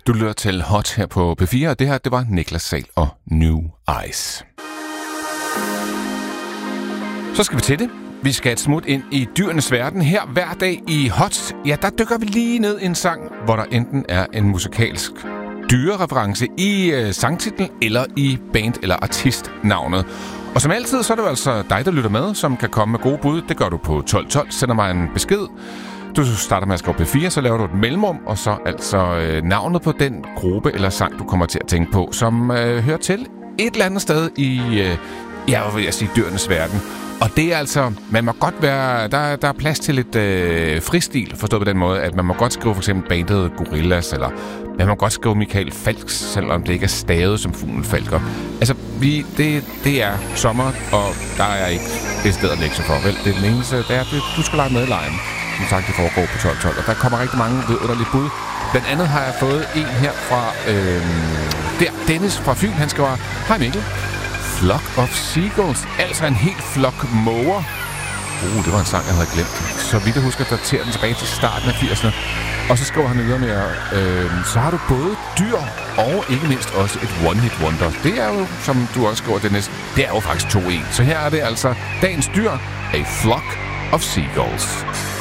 Du lytter til Hot her på P4, og det her, det var Niklas Sahl og New Eyes. Så skal vi til det. Vi skal et smut ind i dyrenes verden. Her hver dag i Hot, ja, der dykker vi lige ned i en sang, hvor der enten er en musikalsk dyrereference i sangtitlen, eller i band- eller artistnavnet. Og som altid, så er det jo altså dig, der lytter med, som kan komme med gode bud. Det gør du på 1212. Sender mig en besked. Du starter med at skrive P4, så laver du et mellemrum, og så altså navnet på den gruppe eller sang, du kommer til at tænke på, som hører til et eller andet sted i, hvad vil jeg sige, dyrenes verden. Og det er altså, man må godt være, der er plads til lidt fristil, forstået på den måde, at man må godt skrive for eksempel bandet Gorillaz, eller man må godt skrive Michael Falks, selvom det ikke er stavet som Fuglen Falker. Altså, det er sommer, og der er ikke det sted at lægge sig for, vel? Det er den eneste, det er, du skal lege med i lejen. Som sagt, det foregår på 1212, og der kommer rigtig mange vidunderlige bud. Blandt andet har jeg fået en her fra, Dennis fra Fyn, han skriver, hej Mikkel. Flock of Seagulls, altså en helt flok måger. Det var en sang, jeg havde glemt. Så vidt jeg husker, daterer den tilbage til starten af 80'erne. Og så skriver han videre med, så har du både dyr og ikke mindst også et one-hit wonder. Det er jo, som du også skriver, Dennis, det er jo faktisk 2-1. Så her er det altså dagens dyr, A Flock of Seagulls.